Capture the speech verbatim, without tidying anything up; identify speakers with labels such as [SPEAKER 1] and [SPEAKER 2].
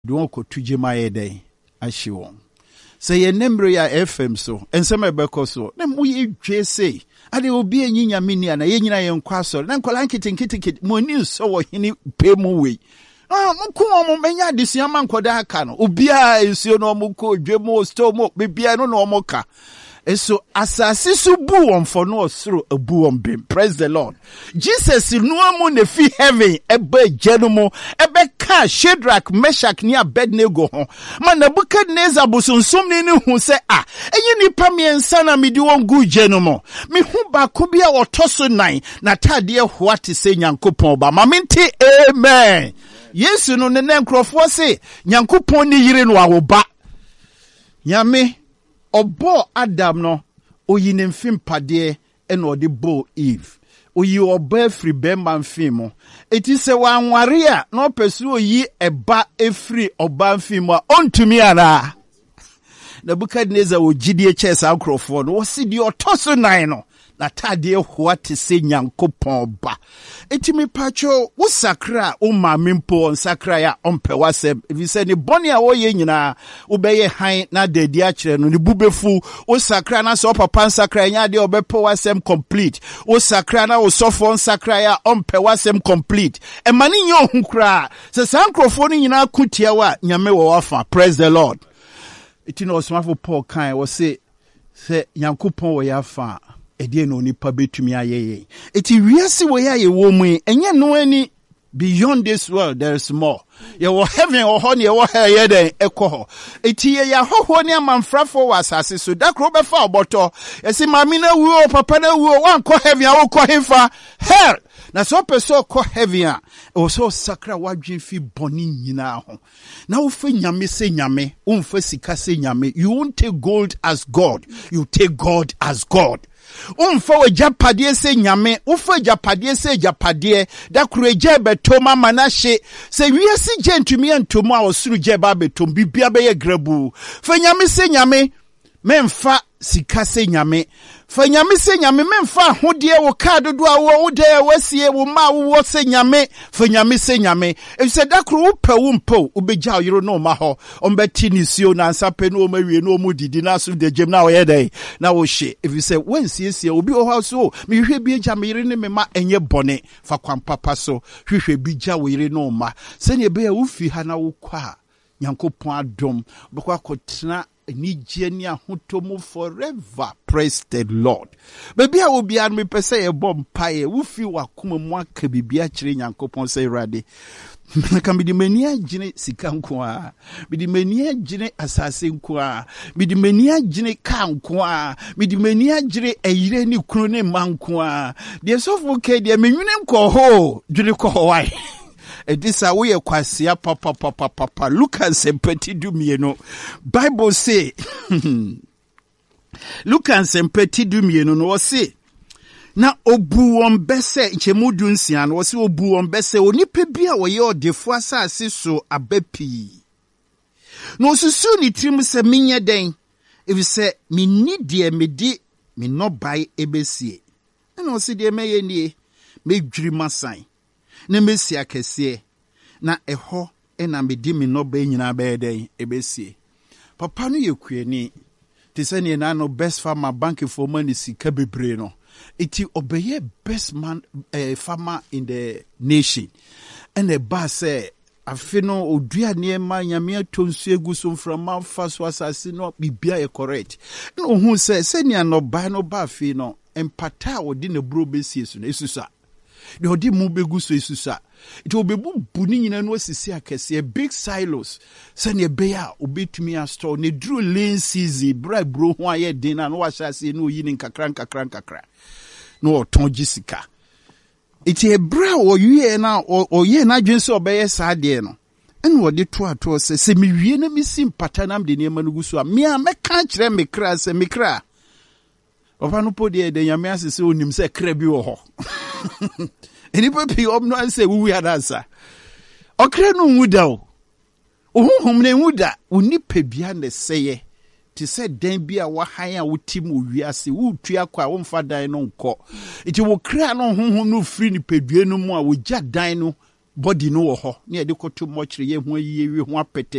[SPEAKER 1] don't go to Jemaye day. As she won. Say a number ya F M so, and some ebeko so. Then we say, and it will be a yinya mini and a yina young castle. Then colanket and kitty kit, more news so he pay more way. Ah, mukumo menya this young man kodakano. Ubia is your normal code, Jemo, Stomo, Bibiano, no moka. And so, asasi su buon for no through a buon bim. Praise the Lord. Jesus in no moon fi heaven, ebe genumo, ebe ka Shadrach, Meshach, ni Abednego hon. Man, Nebuchadnezzar busun sumni ni hu se ah, enye ni pa mi ensana mi di won gu genumo. Mi hu ba kubia otoso nine, na tadie huati se nyankopon ba. Maminti, amen. Yesu no ne nkrofo se, nyankopon ni yire no awoba. Nyame, Obo Adam no oyi ne mfim pade ena ode bo Eve oyi oba free bemba mfimo eti se wanware a no pesu oyi eba efri oba mfimo ontumi ara Nebuchadnezzar ogidie chesa akrofo no wosi di otoso nan no na tade ho ate se nyankopon ba eti me pacho wo sakra o mamempo on sakra ya ompe wasem if you say ne boni a wo ye nyina wo beye han na dadi a kire no ne bubefu wo sakra na so papa sakra nya de obepo wasem complete wo sakra na wo sofo sakra ya ompe wasem complete e mani nyo hunkra se sankrofo ni nyina kutia wa nyame wo wafa. Praise the Lord. Eti no smafo Paul kan wo say se nyankopon wo yafa Edie no nipa betumi ayeye. Eti wiase wo ya ye wo mu enye no ani beyond this world there is more. Ye wo heaven or ho ne ye wo hell ye den ekoho. Eti ye ya hoho ne amanfrafo wa asase so dakro be fa oboto. Esi mami na wu o papa na wu o wan ko heaven a wo ko hemfa hell. Na so person ko heaven a o so sakra wadwen fi boni nyina ho. Na wo fe nyame se nyame, wo mfa sika se nyame. You won't take gold as God. You take God as God. Umfa we japadie se nyame, ufa japadie se japadie, da kureje betoma manashe, se wiasi jentumi entomo a osuru jeba betom, bibia beye grebu. Fe nyame se nyame, memfa sika se nyame. Fe nyame se nyame, memfa hodie wo kado dua wo ude wesie wo ma wo se nyame, fe nyame se nyame. If se da kuru upe umpo, ubeja yiro no maho, ombeti nisio na ansape no mewe no mudidi na su de jem na oyede na wo she. If you say when siesie obi o ha so, me hwe bi eja me yire ne me ma enye bone fa kwan papa so, hwe bi ja wo yire no ma. Se ne be ya wo fi ha na wo kwa Nyankopon adom, bekwa kotena ni jeni ahutomo forever. Praise the Lord. Baby I will be an me pese e bom paye wufi wakuma mwaka bibia chire Nyankopon se rade. Naka bidi menia jine sika nko a, bidi menia jine asase nko a, bidi menia jine ka nko a, bidi menia jine eyire ni kunu ne manko a. De sofo ke de menwune nko ho, jine ko ho wai. Edisa we kwasia papa papa papa Lucas empati dumieno Bible say Lucas empati dumieno no say na obu won bese nchemudu nsia no say obu won bese onipa bia wo ye odefo asase so abapi no susu ni trim se menye den if say me nidie me di me no bai ebesie na o se de meye nie me dwiri masan ne mesi akese na eho ena medi me no ba nyina ba eden ebesie papa no yekuani te se ne na no best farmer bank for money sika bebre no iti obeye best man uh, farmer in the nation and the ba say afino odua ne ma nyame atonsu egu so from man faso asase no bibia e correct no hu se se ne no ba no ba fi no empata odi ne bro besie so na esusa de odi mu begu so esusa it will be buni nyina no asisi akese big silos se ne be ya obetumi a store ne dru lean season bra bro ho aye din na no wahase no yi ni nkakra nkakra nkakra no oton gisika iti ebra o yie na o ye na dwense obeye saade no ene wo de to ato se se mi wie na mi sim patanam de ne manugu so a me a meka kire me kra se me kra ofa no podi de nyame asese onim se kra bi wo ho eni papi om no anse wu ya dansa okra no wuda o ohunhum ne wuda oni pabia ne seye ti se dan bi a wa han a wotim owiase wo tua kwa wo mfa dan no nko iti wo kra no honhom no free ni padue no mu a wo gya dan no body no wo ho ne de koto mo kire ye ho ayi wi ho apete